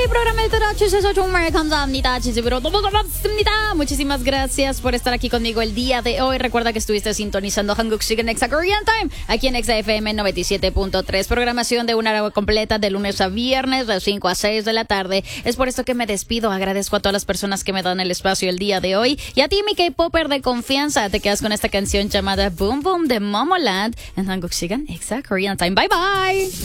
programa de 주셔서 정말 감사합니다. 지지부로 너무 고맙습니다. Muchísimas gracias por estar aquí conmigo el día de hoy. Recuerda que estuviste sintonizando Hanguk Sigan Exa Korean Time aquí en Exa FM 97.3. Programación de una hora completa de lunes a viernes de 5 a 6 de la tarde. Es por esto que me despido. Agradezco a todas las personas que me dan el espacio el día de hoy. Y a ti, mi K-Popper de confianza, te quedas con esta canción llamada Boom Boom de Momoland en Hanguk Sigan Exa Korean Time. Bye bye.